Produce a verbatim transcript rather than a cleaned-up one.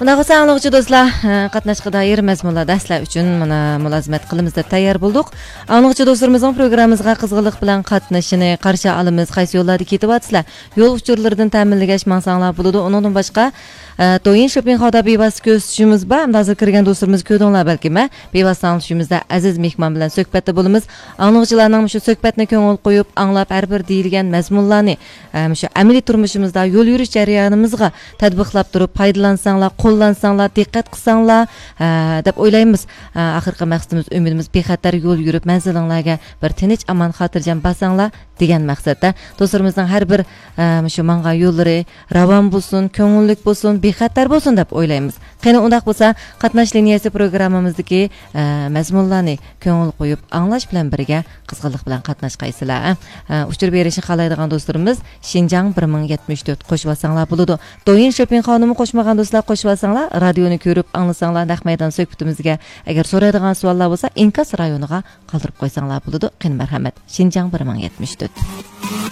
Mına qo'sanglovchi do'stlar, qatnashga doir mazmunlar darslar uchun mana mulozimat qilamiz deb tayyor bo'ldik. Anglovchi do'stlarimizning programmamizga qizg'inlik bilan qatnashini qarshi olamiz. Qaysi yo'llarda ketyapsizlar? Yo'l uchurlaridan ta'minlash maqsadlar bo'ladi. Undan boshqa To'yin shopping xoda bevas ko'rsatishimiz bor. Hozir kirgan do'stlarimiz ko'rdinglar balki, ma bevas tanishimizda aziz mehmon bilan suhbatda bo'lamiz. Anglovchilarning shu suhbatni ko'ngil qo'yib, anglab har bir deyilgan mazmunlarni shu amaliy turmushimizda yo'l yurish jarayonimizga tatbiqlab turib, foydalansanglar, qo'llansanglar, diqqat qilsanglar deb o'ylaymiz. Oxirgi maqsadimiz, umidimiz bexatar yo'l yurib, manzilinglarga bir tinch, amon, xotirjam basanglar degan maqsadda do'stlarimizning har bir shu manga yo'llari ravon bo'lsin, ko'ngillik bo'lsin, bexatar bo'lsin deb o'ylaymiz. Qani undaq bo'lsa, qatnash liniyasi programmamizdagi mazmunlarni ko'ngil qo'yib, anglash bilan birga qizg'inlik bilan qatnashqaysizlar. Uchur berishni xohlaydigan do'stlarimiz Xinjiang bir ming yetmish to'rt qo'shib olsanglar bo'ladi. To'yin shopping xonimi qo'shmagan do'stlar qo'shib olsanglar, radioni ko'rib anglasanglar, naq maydon suhbatimizga agar so'raydigan savollar bo'lsa, inkas rayoniga qoldirib qo'ysanglar bo'ladi. Qani marhamat. Xinjiang bir ming yetmish to'rt